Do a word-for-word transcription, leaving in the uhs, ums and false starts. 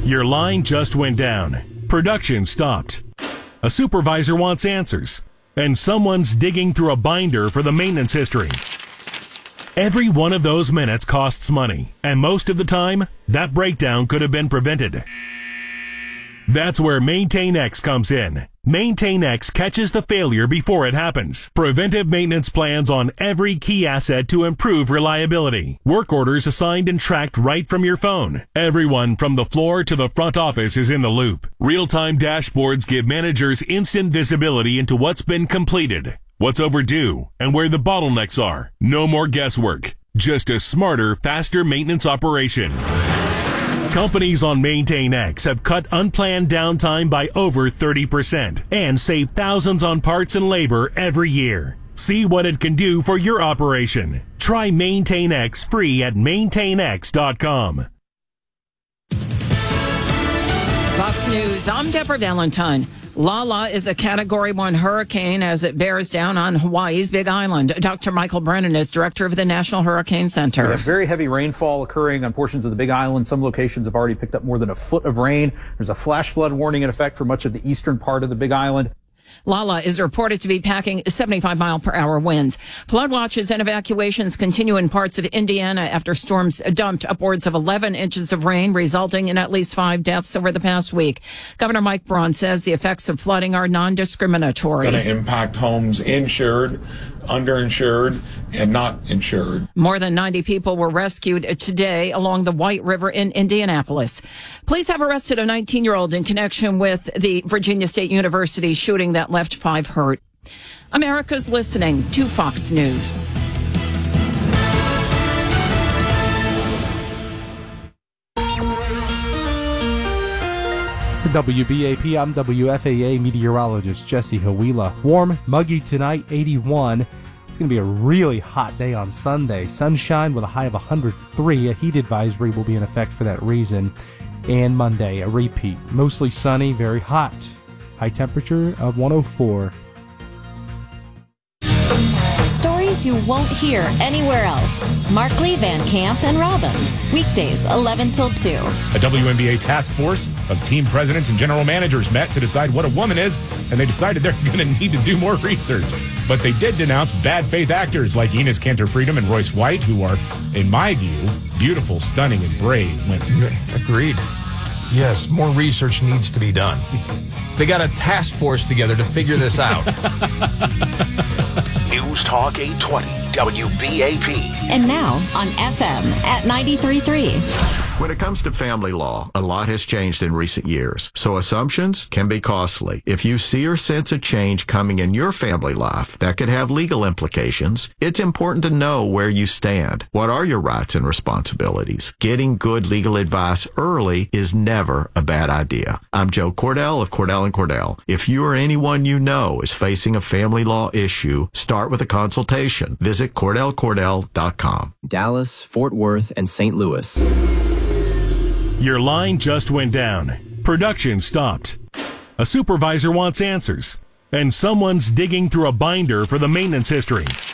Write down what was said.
Your line just went down. Production stopped. A supervisor wants answers. And someone's digging through a binder for the maintenance history. Every one of those minutes costs money, and most of the time, that breakdown could have been prevented. That's where MaintainX comes in. MaintainX catches the failure before it happens. Preventive maintenance plans on every key asset to improve reliability. Work orders assigned and tracked right from your phone. Everyone from the floor to the front office is in the loop. Real-time dashboards give managers instant visibility into what's been completed, what's overdue, and where the bottlenecks are. No more guesswork. Just a smarter, faster maintenance operation. Companies on MaintainX have cut unplanned downtime by over thirty percent and save thousands on parts and labor every year. See what it can do for your operation. Try MaintainX free at maintain x dot com. Fox News, I'm Deborah Valentine. Lala is a Category one hurricane as it bears down on Hawaii's Big Island. Doctor Michael Brennan is director of the National Hurricane Center. We have very heavy rainfall occurring on portions of the Big Island. Some locations have already picked up more than a foot of rain. There's a flash flood warning in effect for much of the eastern part of the Big Island. Lala is reported to be packing seventy-five mile per hour winds. Flood watches and evacuations continue in parts of Indiana after storms dumped upwards of eleven inches of rain, resulting in at least five deaths over the past week. Governor Mike Braun says the effects of flooding are non-discriminatory. Going to impact homes insured, underinsured, and not insured. More than ninety people were rescued today along the White River in Indianapolis. Police have arrested a nineteen-year-old in connection with the Virginia State University shooting that left five hurt. America's listening to Fox News. For W B A P, I'm W F A A meteorologist Jesse Hawila. Warm, muggy tonight, eighty-one. It's going to be a really hot day on Sunday. Sunshine with a high of one hundred three. A heat advisory will be in effect for that reason. And Monday, a repeat. Mostly sunny, very hot. High temperature of one oh four. Stories you won't hear anywhere else. Markley, Van Camp, and Robbins. Weekdays, eleven till two. A W N B A task force of team presidents and general managers met to decide what a woman is, and they decided they're going to need to do more research. But they did denounce bad faith actors like Enos Kanter-Freedom and Royce White, who are, in my view, beautiful, stunning, and brave women. Agreed. Yes, more research needs to be done. They got a task force together to figure this out. News Talk eight twenty W B A P. And now on F M at ninety-three point three. When it comes to family law, a lot has changed in recent years, so assumptions can be costly. If you see or sense a change coming in your family life that could have legal implications, it's important to know where you stand. What are your rights and responsibilities? Getting good legal advice early is never a bad idea. I'm Joe Cordell of Cordell and Cordell. If you or anyone you know is facing a family law issue, start with a consultation. Visit cordell cordell dot com. Dallas, Fort Worth, and Saint Louis. Your line just went down. Production stopped. A supervisor wants answers. And someone's digging through a binder for the maintenance history.